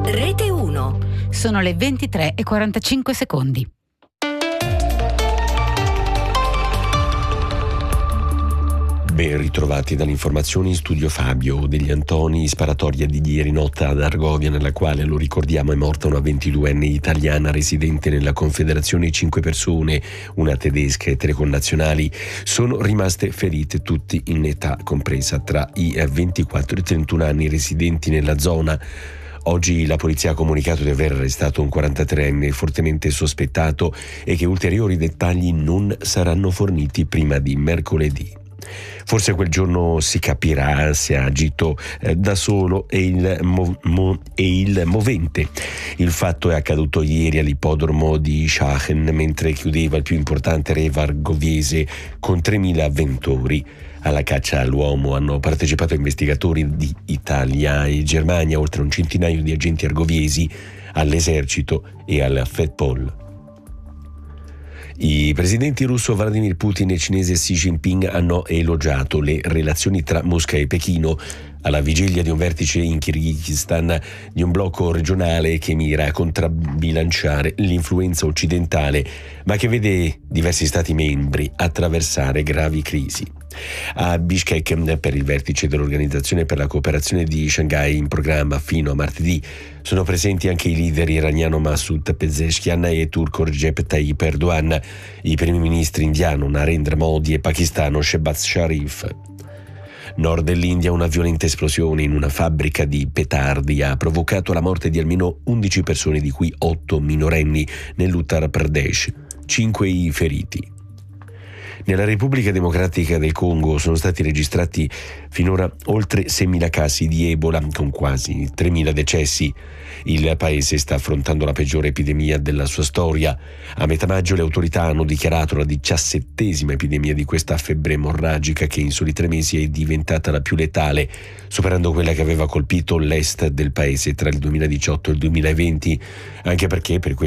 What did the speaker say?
Rete 1. Sono le 23:45. Ben ritrovati dall'informazione in studio Fabio Degli Antoni. Sparatoria di ieri notte ad Argovia, nella quale, lo ricordiamo, è morta una 22enne italiana residente nella Confederazione. 5 persone, una tedesca e 3 connazionali, sono rimaste ferite, tutti in età compresa tra i 24 e i 31 anni, residenti nella zona. Oggi la polizia ha comunicato di aver arrestato un 43enne fortemente sospettato e che ulteriori dettagli non saranno forniti prima di mercoledì. Forse quel giorno si capirà se ha agito da solo e il movente. Il fatto è accaduto ieri all'ippodromo di Schachen, mentre chiudeva il più importante rave argoviese con 3.000 avventori. Alla caccia all'uomo hanno partecipato investigatori di Italia e Germania, oltre a un centinaio di agenti argoviesi, all'esercito e al FEDPOL. I presidenti russo Vladimir Putin e cinese Xi Jinping hanno elogiato le relazioni tra Mosca e Pechino alla vigilia di un vertice in Kirghizistan di un blocco regionale che mira a contrabbilanciare l'influenza occidentale, ma che vede diversi stati membri attraversare gravi crisi. A Bishkek, per il vertice dell'Organizzazione per la cooperazione di Shanghai in programma fino a martedì, sono presenti anche i leader iraniano Masoud Pezeshkian e turco Recep Tayyip Erdogan, i primi ministri indiano Narendra Modi e pakistano Shehbaz Sharif. Nord dell'India, una violenta esplosione in una fabbrica di petardi ha provocato la morte di almeno 11 persone, di cui 8 minorenni, nell'Uttar Pradesh, 5 i feriti. Nella Repubblica Democratica del Congo sono stati registrati finora oltre 6.000 casi di Ebola, con quasi 3.000 decessi. Il paese sta affrontando la peggiore epidemia della sua storia. A metà maggio le autorità hanno dichiarato la 17ª epidemia di questa febbre emorragica, che in soli 3 mesi è diventata la più letale, superando quella che aveva colpito l'est del paese tra il 2018 e il 2020, anche perché per